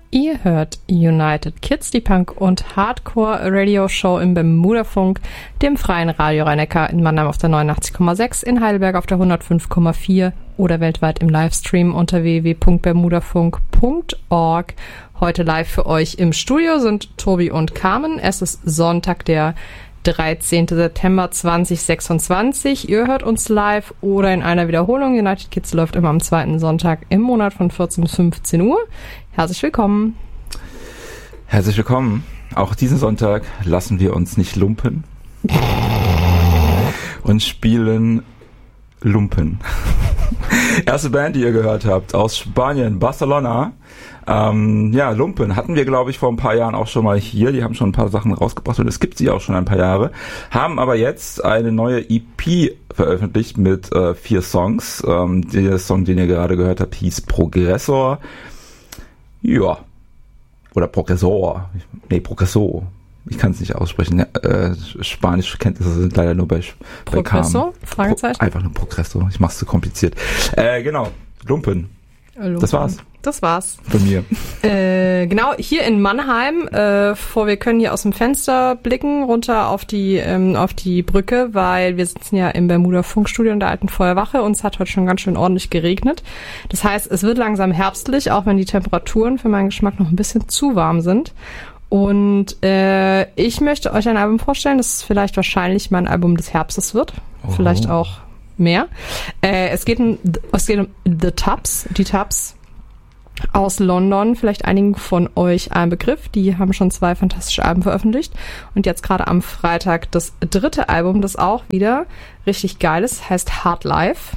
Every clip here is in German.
Ihr hört United Kids, die Punk- und Hardcore-Radio-Show im Bermuda-Funk, dem freien Radio Rhein-Neckar in Mannheim auf der 89,6, in Heidelberg auf der 105,4 oder weltweit im Livestream unter www.bermudafunk.org. Heute live für euch im Studio sind Tobi und Carmen. Es ist Sonntag, der 13. September 2026. Ihr hört uns live oder in einer Wiederholung. United Kids läuft immer am zweiten Sonntag im Monat von 14 bis 15 Uhr. Herzlich willkommen. Herzlich willkommen. Auch diesen Sonntag lassen wir uns nicht lumpen und spielen Lumpen. Erste Band, die ihr gehört habt, aus Spanien, Barcelona. Lumpen hatten wir, glaube ich, vor ein paar Jahren auch schon mal hier. Die haben schon ein paar Sachen rausgebracht und es gibt sie auch schon ein paar Jahre. Haben aber jetzt eine neue EP veröffentlicht mit 4 Songs. Der Song, den ihr gerade gehört habt, hieß Progressor. Ja. Oder Progressor. Nee, Progressor. Ich kann es nicht aussprechen. Spanische Kenntnisse sind leider nur bei Progressor? Fragezeichen? Einfach nur Progressor. Ich mach's zu kompliziert. Genau. Lumpen. Das war's. Das war's. Von mir. Genau, hier in Mannheim, wir können hier aus dem Fenster blicken, runter auf die Brücke, weil wir sitzen ja im Bermuda Funkstudio in der alten Feuerwache und es hat heute schon ganz schön ordentlich geregnet. Das heißt, es wird langsam herbstlich, auch wenn die Temperaturen für meinen Geschmack noch ein bisschen zu warm sind. Und ich möchte euch ein Album vorstellen, das vielleicht wahrscheinlich mein Album des Herbstes wird. Oh. Vielleicht auch mehr. Es geht um The Tubs, die Tubs aus London, vielleicht einigen von euch ein Begriff. Die haben schon 2 fantastische Alben veröffentlicht und jetzt gerade am Freitag das 3. Album, das auch wieder richtig geil ist, heißt Hard Life.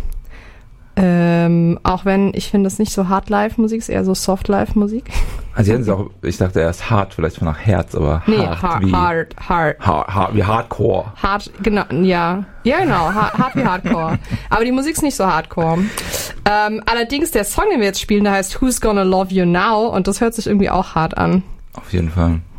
Auch wenn ich finde, es nicht so Hard Life Musik, ist eher so Soft Life Musik. Also jetzt auch, ich dachte erst hart, vielleicht von nach Herz, aber nee, hart wie Hardcore. Hart, genau, ja. Ja, genau, hart wie Hardcore. Aber die Musik ist nicht so Hardcore. Allerdings der Song, den wir jetzt spielen, der heißt Who's Gonna Love You Now und das hört sich irgendwie auch hart an. Auf jeden Fall.